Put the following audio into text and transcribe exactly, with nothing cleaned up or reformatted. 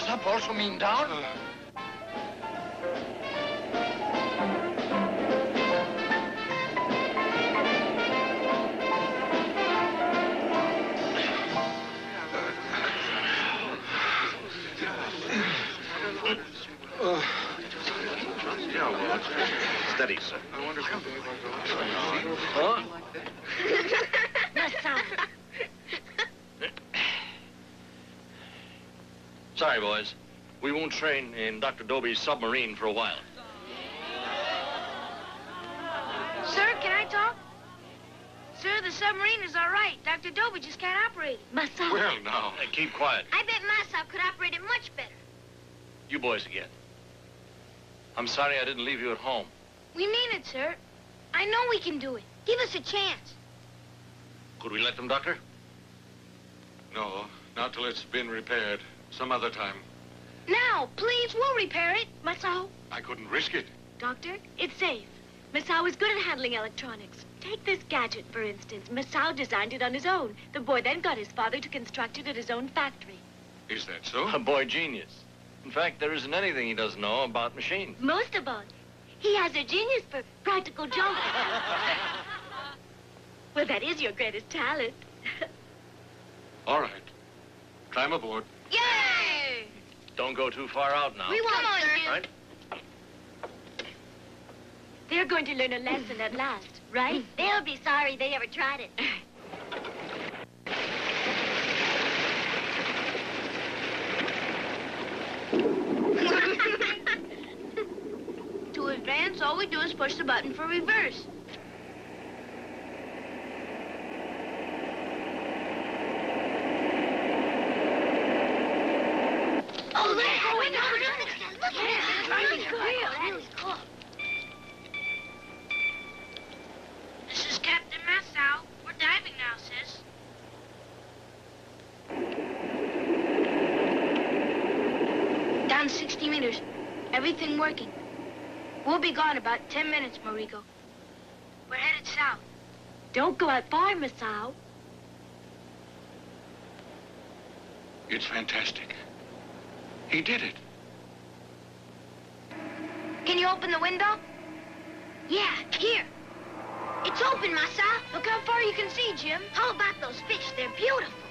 up also mean down? Uh, Uh, yeah, well, Steady, sir. I wonder if Dave Huh? Sorry, boys. We won't train in Doctor Dobie's submarine for a while. Sir, can I talk? Sir, the submarine is all right. Doctor Dobie just can't operate it. Masao. Well, now. Hey, keep quiet. I bet Masao could operate it much better. You boys again. I'm sorry I didn't leave you at home. We mean it, sir. I know we can do it. Give us a chance. Could we let them, Doctor? No, not till it's been repaired. Some other time. Now, please, we'll repair it. Masao. I couldn't risk it. Doctor, it's safe. Masao is good at handling electronics. Take this gadget, for instance. Masao designed it on his own. The boy then got his father to construct it at his own factory. Is that so? A boy genius. In fact, there isn't anything he doesn't know about machines. Most of all, he has a genius for practical jokes. Well, that is your greatest talent. All right. Climb aboard. Yay! Don't go too far out now. We won't, Come on, sir. Jim. Right? They're going to learn a lesson at last, right? They'll be sorry they ever tried it. To advance, all we do is push the button for reverse. Oh, look! yeah, Oh, we know, look, look. look, look. Yeah, That's that's really really cool. cool. That is cool. This is Captain Masao. We're diving now, sis. Down sixty meters. Everything working. We'll be gone about ten minutes, Mariko. We're headed south. Don't go out far, Masao. It's fantastic. He did it. Can you open the window? Yeah, here. It's open, Masao. Look how far you can see, Jim. How about those fish? They're beautiful.